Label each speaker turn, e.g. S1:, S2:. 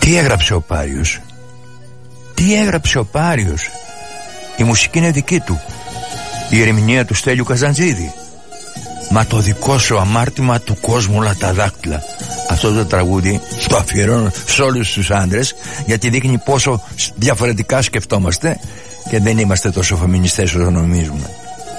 S1: Τι έγραψε ο Πάριος? Τι έγραψε ο Πάριος? Η μουσική είναι δική του, η ερμηνεία του Στέλιου Καζαντζίδη. Μα το δικό σου αμάρτημα του κόσμου όλα τα δάκτυλα. Αυτό το τραγούδι το αφιερώνω σε όλους τους άντρες, γιατί δείχνει πόσο διαφορετικά σκεφτόμαστε και δεν είμαστε τόσο φεμινιστές όσο νομίζουμε.